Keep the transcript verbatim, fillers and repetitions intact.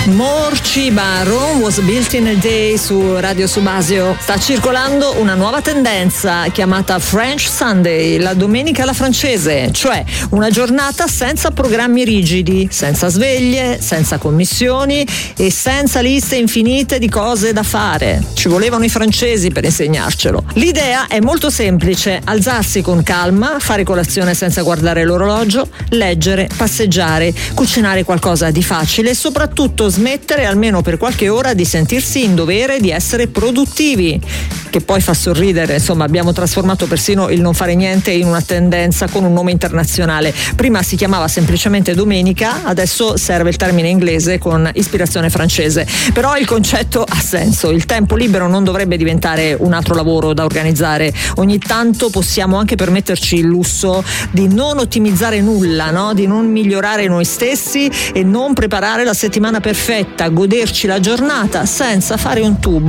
Morciba, Rome was built in a day su Radio Subasio. Sta circolando una nuova tendenza chiamata French Sunday, la domenica alla francese, cioè una giornata senza programmi rigidi, senza sveglie, senza commissioni e senza liste infinite di cose da fare. Ci volevano i francesi per insegnarcelo. L'idea è molto semplice: alzarsi con calma, fare colazione senza guardare l'orologio, leggere, passeggiare, cucinare qualcosa di facile e soprattutto smettere almeno per qualche ora di sentirsi in dovere di essere produttivi, che poi fa sorridere. Insomma, abbiamo trasformato persino il non fare niente in una tendenza con un nome internazionale. Prima si chiamava semplicemente domenica, adesso serve il termine inglese con ispirazione francese. Però il concetto ha senso: il tempo libero non dovrebbe diventare un altro lavoro da organizzare. Ogni tanto possiamo anche permetterci il lusso di non ottimizzare nulla, no? Di non migliorare noi stessi e non preparare la settimana perfetta, goderci la giornata senza fare un tubo.